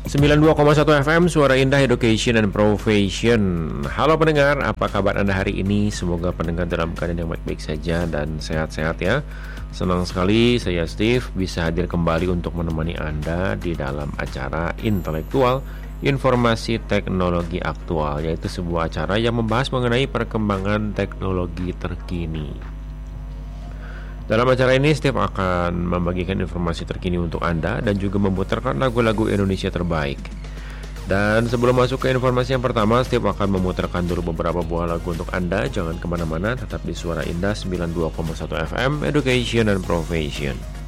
92,1 FM Suara Indah Education and Profession. Halo pendengar, apa kabar Anda hari ini? Semoga pendengar dalam keadaan yang baik-baik saja dan sehat-sehat ya. Senang sekali saya Steve bisa hadir kembali untuk menemani Anda di dalam acara Intelektual Informasi Teknologi Aktual, yaitu sebuah acara yang membahas mengenai perkembangan teknologi terkini. Dalam acara ini, Steve akan membagikan informasi terkini untuk Anda dan juga memutarkan lagu-lagu Indonesia terbaik. Dan sebelum masuk ke informasi yang pertama, Steve akan memutarkan dulu beberapa buah lagu untuk Anda. Jangan kemana-mana, tetap di Suara Indah 92,1 FM, Education and Profession.